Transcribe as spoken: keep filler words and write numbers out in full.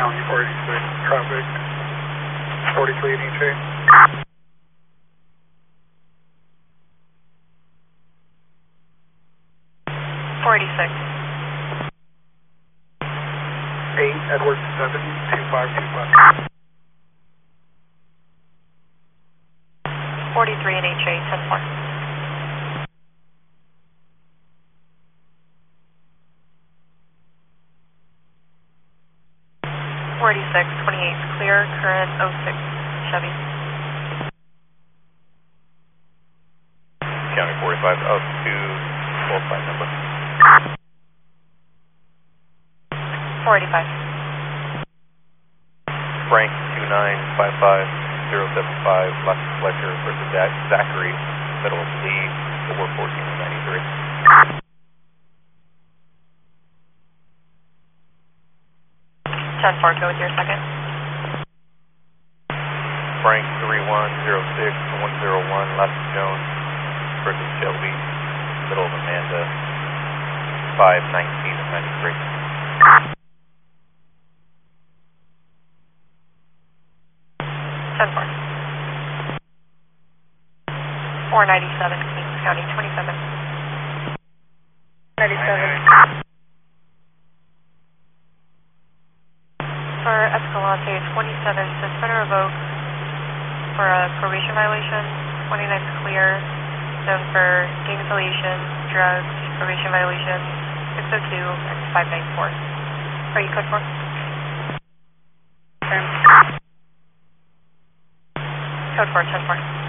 County forty-six, traffic forty-three in each A. forty-six. eight, Edward seven, two five two five. forty-three in H A, ten four. forty-six, twenty-eight, clear, current oh six, Chevy. County forty-five, oh two, full flight number. four eighty-five. Frank two nine five five zero seven five, left Fletcher versus Zachary, middle of Lee, four fourteen ninety-three. ten four, go with your second. Frank three one zero six one zero one, left Jones versus Shelby, middle of Amanda, five nineteen ninety-three. ten four. four ninety-seven, Kings County, twenty-seven. ninety-seven. For Escalante, twenty-seven, suspender revoked for a probation violation, twenty-nine clear, known for gang affiliation, drugs, probation violation, six oh two, and five ninety-four. Are you code for? Code four, ten four.